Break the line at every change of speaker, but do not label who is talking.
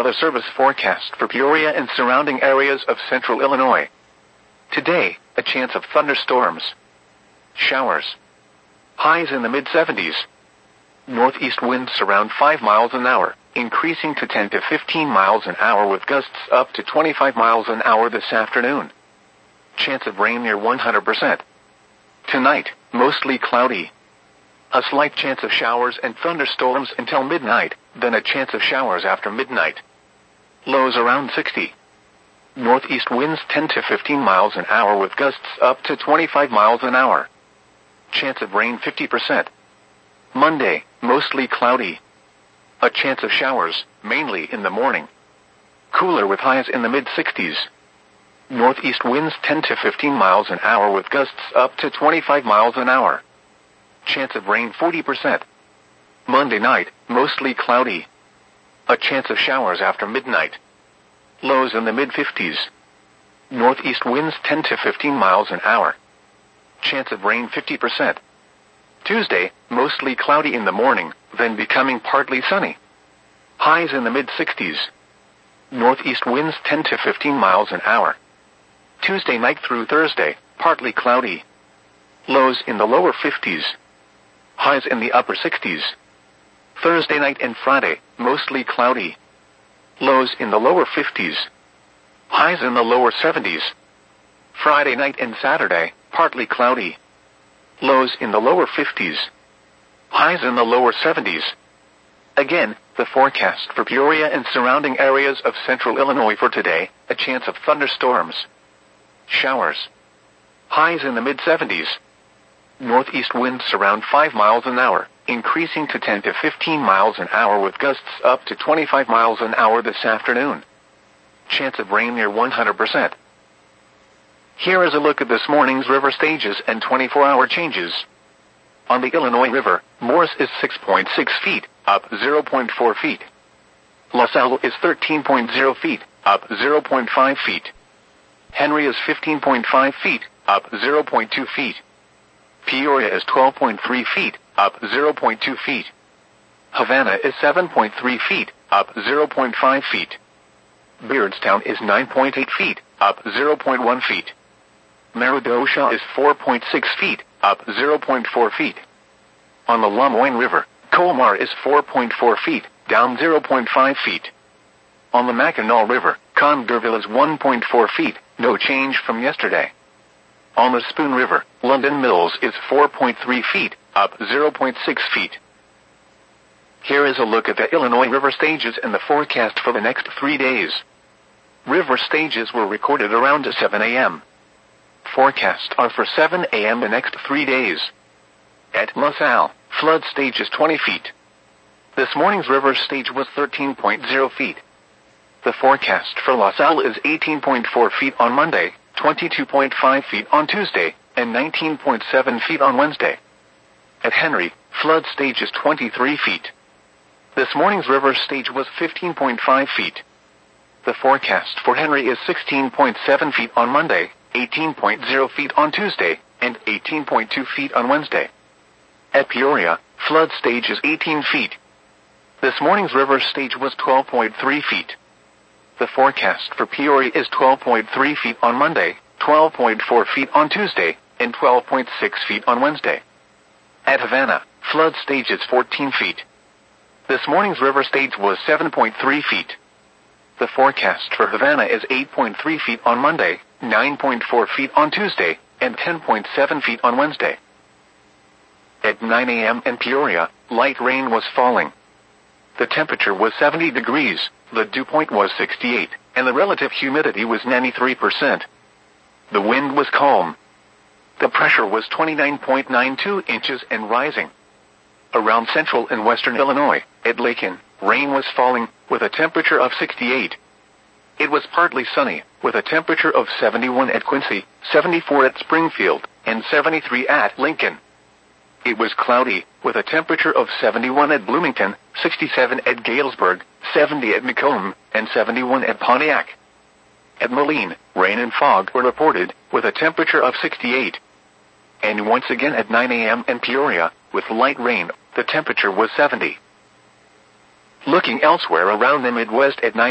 weather service forecast for Peoria and surrounding areas of central Illinois. Today, a chance of thunderstorms. Showers. Highs in the mid-70s. Northeast winds around 5 miles an hour, increasing to 10 to 15 miles an hour with gusts up to 25 miles an hour this afternoon. Chance of rain near 100%. Tonight, mostly cloudy. A slight chance of showers and thunderstorms until midnight, then a chance of showers after midnight. Lows around 60. Northeast winds 10 to 15 miles an hour with gusts up to 25 miles an hour. Chance of rain 50%. Monday, mostly cloudy. A chance of showers, mainly in the morning. Cooler with highs in the mid-60s. Northeast winds 10 to 15 miles an hour with gusts up to 25 miles an hour. Chance of rain 40%. Monday night, mostly cloudy. A chance of showers after midnight. Lows in the mid-50s. Northeast winds 10 to 15 miles an hour. Chance of rain 50%. Tuesday, mostly cloudy in the morning, then becoming partly sunny. Highs in the mid-60s. Northeast winds 10 to 15 miles an hour. Tuesday night through Thursday, partly cloudy. Lows in the lower 50s. Highs in the upper 60s. Thursday night and Friday, mostly cloudy. Lows in the lower 50s. Highs in the lower 70s. Friday night and Saturday, partly cloudy. Lows in the lower 50s. Highs in the lower 70s. Again, the forecast for Peoria and surrounding areas of central Illinois for today, a chance of thunderstorms. Showers. Highs in the mid-70s. Northeast winds around 5 miles an hour, increasing to 10 to 15 miles an hour with gusts up to 25 miles an hour this afternoon. Chance of rain near 100%. Here is a look at this morning's river stages and 24-hour changes. On the Illinois River, Morris is 6.6 feet, up 0.4 feet. LaSalle is 13.0 feet, up 0.5 feet. Henry is 15.5 feet, up 0.2 feet. Peoria is 12.3 feet, up 0.2 feet. Havana is 7.3 feet, up 0.5 feet. Beardstown is 9.8 feet, up 0.1 feet. Meridosha is 4.6 feet, up 0.4 feet. On the LeMoyne River, Colmar is 4.4 feet, down 0.5 feet. On the Mackinac River, Congerville is 1.4 feet, no change from yesterday. On the Spoon River, London Mills is 4.3 feet, up 0.6 feet. Here is a look at the Illinois River stages and the forecast for the next 3 days. River stages were recorded around 7 a.m. Forecasts are for 7 a.m. the next 3 days. At LaSalle, flood stage is 20 feet. This morning's river stage was 13.0 feet. The forecast for LaSalle is 18.4 feet on Monday, 22.5 feet on Tuesday, and 19.7 feet on Wednesday. At Henry, flood stage is 23 feet. This morning's river stage was 15.5 feet. The forecast for Henry is 16.7 feet on Monday, 18.0 feet on Tuesday, and 18.2 feet on Wednesday. At Peoria, flood stage is 18 feet. This morning's river stage was 12.3 feet. The forecast for Peoria is 12.3 feet on Monday, 12.4 feet on Tuesday, and 12.6 feet on Wednesday. At Havana, flood stage is 14 feet. This morning's river stage was 7.3 feet. The forecast for Havana is 8.3 feet on Monday, 9.4 feet on Tuesday, and 10.7 feet on Wednesday. At 9 a.m. in Peoria, light rain was falling. The temperature was 70 degrees, the dew point was 68, and the relative humidity was 93%. The wind was calm. The pressure was 29.92 inches and rising. Around central and western Illinois, at Lakin, rain was falling, with a temperature of 68. It was partly sunny, with a temperature of 71 at Quincy, 74 at Springfield, and 73 at Lincoln. It was cloudy, with a temperature of 71 at Bloomington, 67 at Galesburg, 70 at Macomb, and 71 at Pontiac. At Moline, rain and fog were reported, with a temperature of 68. And once again at 9 a.m. in Peoria, with light rain, the temperature was 70. Looking elsewhere around the Midwest at 9